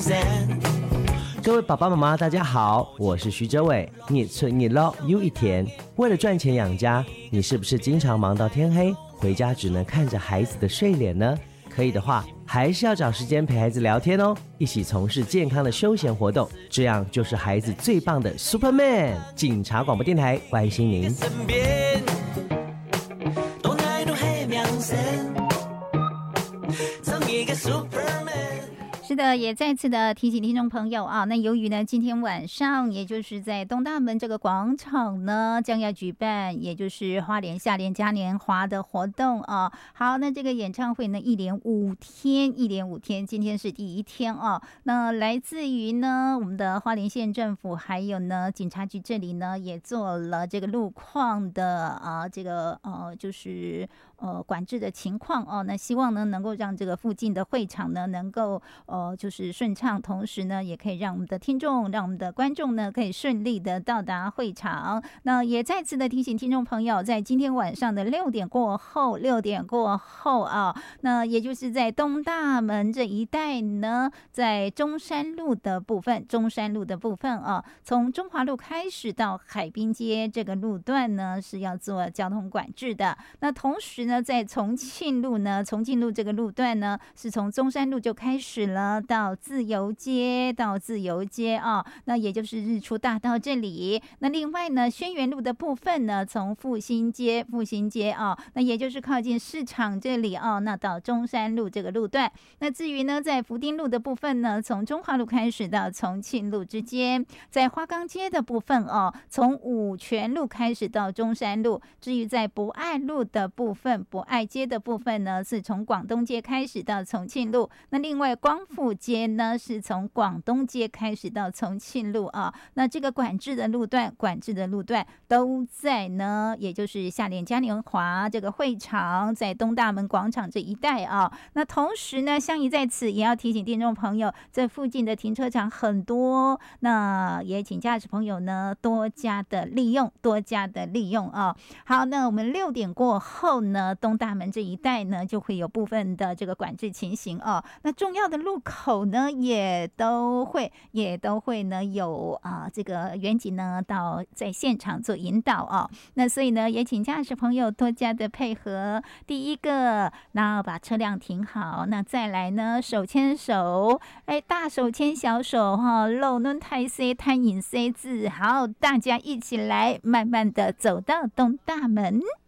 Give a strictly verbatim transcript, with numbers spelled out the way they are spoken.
各位爸爸妈妈大家好，我是徐哲伟。你吃你捞又一天，为了赚钱养家，你是不是经常忙到天黑，回家只能看着孩子的睡脸呢？可以的话，还是要找时间陪孩子聊天哦，一起从事健康的休闲活动，这样就是孩子最棒的 Superman。 警察广播电台关心您。 是的，也再次的提醒听众朋友啊，那由于呢今天晚上也就是在东大门这个广场呢将要举办，也就是花莲夏联嘉年华的活动啊。好，那这个演唱会呢一连五天，一连五天，今天是第一天啊。那来自于呢我们的花莲县政府，还有呢警察局这里呢也做了这个路况的啊这个呃就是呃管制的情况哦。那希望呢能够让这个附近的会场呢能够呃呃，就是顺畅，同时呢，也可以让我们的听众、让我们的观众呢，可以顺利的到达会场。那也再次的提醒听众朋友，在今天晚上的六点过后，六点过后啊，那也就是在东大门这一带呢，在中山路的部分，中山路的部分啊，从中华路开始到海滨街这个路段呢，是要做交通管制的。那同时呢，在重庆路呢，重庆路这个路段呢，是从中山路就开始了。到自由街，到自由街啊，那也就是日出大道这里。那另外呢，轩辕路的部分呢，从复兴街，复兴街啊，那也就是靠近市场这里啊，那到中山路这个路段。那至于呢，在福丁路的部分呢，从中华路开始到重庆路之间，在花岗街的部分哦，从五权路开始到中山路。至于在博爱路的部分，博爱街的部分呢，是从广东街开始到重庆路。那另外光复街呢是从广东街开始到重庆路啊，那这个管制的路段，管制的路段都在呢，也就是夏联嘉年华这个会场，在东大门广场这一带啊。那同时呢，相宜在此也要提醒听众朋友，这附近的停车场很多，那也请驾驶朋友呢多加的利用，多加的利用啊。好，那我们六点过后呢，东大门这一带呢就会有部分的这个管制情形啊。那重要的路口呢也都会也都会呢有啊、呃、这个员警呢到在现场做引导啊。那所以呢也请驾驶朋友多加的配合。第一个，那把车辆停好，那再来呢手牵手，哎大手牵小手哈，露눈타세贪饮 C 字，好，大家一起来慢慢的走到东大门。